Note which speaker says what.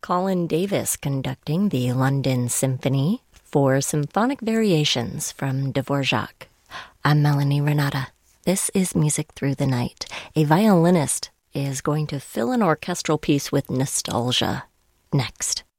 Speaker 1: Colin Davis conducting the London Symphony, 4 symphonic variations from Dvorak. I'm Melanie Renata. This is Music Through the Night. A violinist is going to fill an orchestral piece with nostalgia. Next.